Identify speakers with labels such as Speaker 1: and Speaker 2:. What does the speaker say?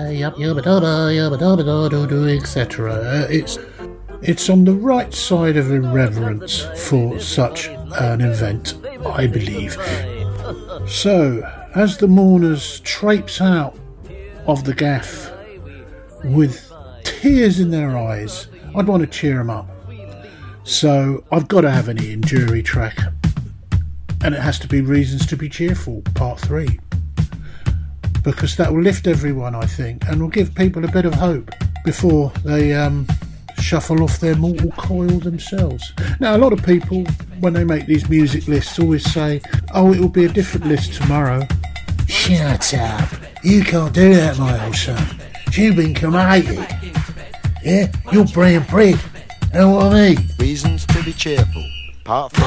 Speaker 1: etc. It's on the right side of irreverence for such an event, I believe. So, as the mourners traipse out of the gaff with tears in their eyes, I'd want to cheer them up. So, I've got to have an Ian Dury track. And it has to be Reasons to be Cheerful, Part 3. Because that will lift everyone, I think, and will give people a bit of hope before they shuffle off their mortal coil themselves. Now, a lot of people, when they make these music lists, always say, oh, it will be a different list tomorrow. Shut up. You can't do that, my old son. You've been cremated. Yeah? You're brain bread. You know what I mean?
Speaker 2: Reasons to be Cheerful, Part 3.